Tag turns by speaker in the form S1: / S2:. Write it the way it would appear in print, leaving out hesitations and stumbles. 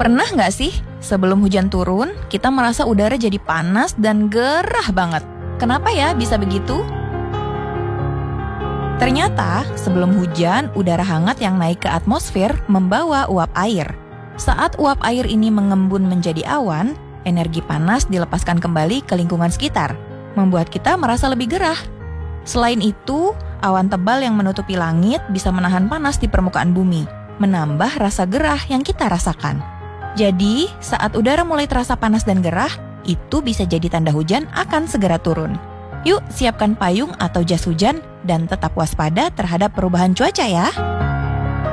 S1: Pernah nggak sih sebelum hujan turun, kita merasa udara jadi panas dan gerah banget? Kenapa ya bisa begitu? Ternyata sebelum hujan, udara hangat yang naik ke atmosfer membawa uap air. Saat uap air ini mengembun menjadi awan, energi panas dilepaskan kembali ke lingkungan sekitar, membuat kita merasa lebih gerah. Selain itu, awan tebal yang menutupi langit bisa menahan panas di permukaan bumi, menambah rasa gerah yang kita rasakan. Jadi, saat udara mulai terasa panas dan gerah, itu bisa jadi tanda hujan akan segera turun. Yuk, siapkan payung atau jas hujan dan tetap waspada terhadap perubahan cuaca ya.